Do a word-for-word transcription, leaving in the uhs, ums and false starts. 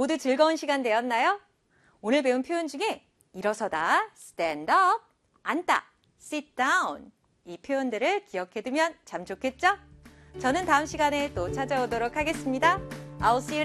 모두 즐거운 시간 되었나요? 오늘 배운 표현 중에 일어서다, stand up, 앉다, sit down 이 표현들을 기억해두면 참 좋겠죠? 저는 다음 시간에 또 찾아오도록 하겠습니다. I'll see you